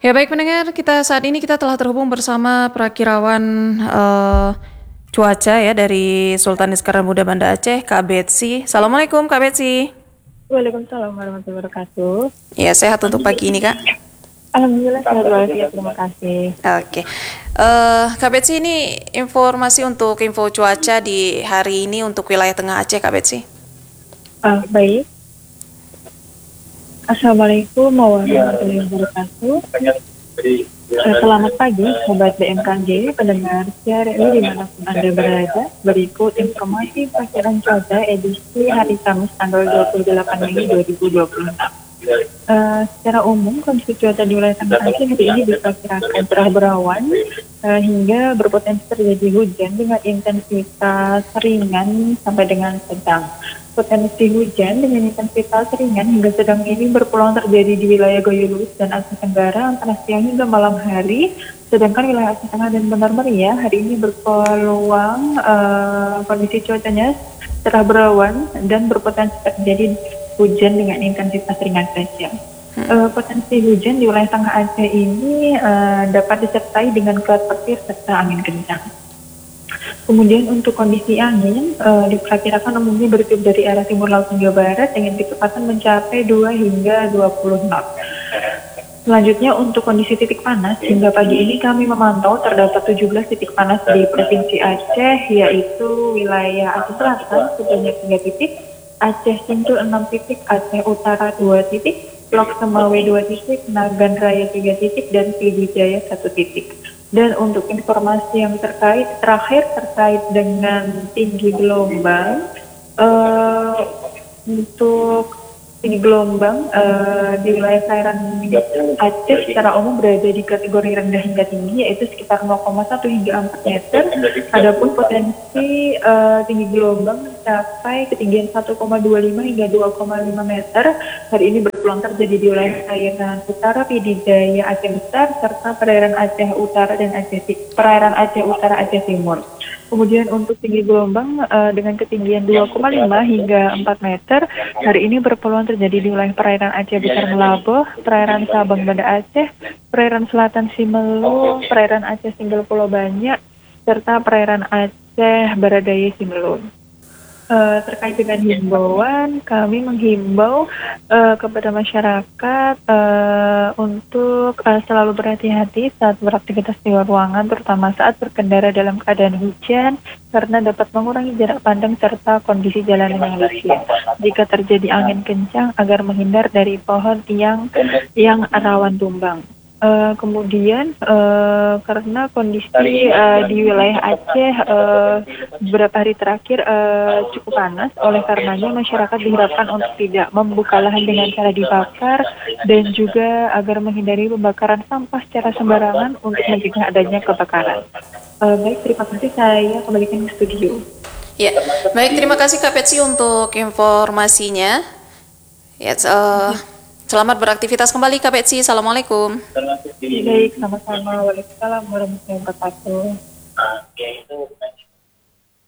Ya baik pendengar, saat ini kita telah terhubung bersama perakirawan cuaca ya dari Sultan Iskandar Muda Banda Aceh, Kak Betsy. Assalamualaikum Kak Betsy. Waalaikumsalam warahmatullahi wabarakatuh. Ya sehat untuk pagi ini Kak. Alhamdulillah sehat walafiat, terima kasih. Oke. Kak Betsy, ini info cuaca di hari ini untuk wilayah Tengah Aceh Kak Betsy. Baik. Assalamualaikum warahmatullahi wabarakatuh. Selamat pagi, sobat BMKG, pendengar siaran dimanapun Anda berada. Berikut informasi perkiraan cuaca edisi hari Kamis tanggal 28 Mei 2026. Secara umum, kondisi cuaca di wilayah Tengah Aceh hari ini diperkirakan cerah berawan hingga berpotensi terjadi hujan dengan intensitas ringan sampai dengan sedang. Potensi hujan dengan intensitas ringan hingga sedang ini berpeluang terjadi di wilayah Goyolus dan Aceh Tenggara antara siang hingga malam hari. Sedangkan wilayah Aceh Tengah dan Benar Meriah hari ini berpeluang kondisi cuacanya cerah berawan dan berpotensi terjadi hujan dengan intensitas ringan saja. Potensi hujan di wilayah Tengah Aceh ini dapat disertai dengan kilat petir serta angin kencang. Kemudian untuk kondisi angin diperkirakan umumnya bertiup dari arah timur laut hingga barat dengan kecepatan mencapai 2 hingga 20 knot. Selanjutnya untuk kondisi titik panas, hingga pagi ini kami memantau terdapat 17 titik panas di Provinsi Aceh, yaitu wilayah Aceh Selatan sebanyak 3 titik, Aceh Singkil 6 titik, Aceh Utara 2 titik, Lok Semawe 2 titik, Nagan Raya 3 titik, dan Pidijaya 1 titik. Dan untuk informasi yang terakhir terkait dengan tinggi gelombang, untuk tinggi gelombang di wilayah perairan Aceh secara umum berada di kategori rendah hingga tinggi, yaitu sekitar 0,1 hingga 4 meter. Adapun potensi tinggi gelombang mencapai ketinggian 1,25 hingga 2,5 meter. Hari ini berpeluang terjadi di wilayah perairan utara Pidijaya Aceh Besar serta perairan Aceh Utara dan perairan Aceh Utara Aceh Timur. Kemudian untuk tinggi gelombang dengan ketinggian 2,5 hingga 4 meter, hari ini berpeluang terjadi di wilayah perairan Aceh Besar Melaboh, perairan Sabang Banda Aceh, perairan Selatan Simelu, perairan Aceh Singgel Pulau Banyak, serta perairan Aceh Baradaya Simelu. Terkait dengan himbauan, kami menghimbau kepada masyarakat untuk selalu berhati-hati saat beraktivitas di luar ruangan, terutama saat berkendara dalam keadaan hujan, karena dapat mengurangi jarak pandang serta kondisi jalanan yang licin. Jika terjadi angin kencang, agar menghindar dari pohon yang rawan tumbang. Kemudian karena kondisi di wilayah Aceh beberapa hari terakhir cukup panas, oleh karenanya masyarakat diharapkan untuk tidak membuka lahan dengan cara dibakar dan juga agar menghindari pembakaran sampah secara sembarangan untuk mencegah adanya kebakaran. Baik, terima kasih, saya kembalikan ke studio. Ya, baik, terima kasih Kak Betsy untuk informasinya. Ya, selamat beraktivitas kembali Kak Betsy. Assalamualaikum. Baik, sama-sama. Waalaikumsalam warahmatullahi wabarakatuh.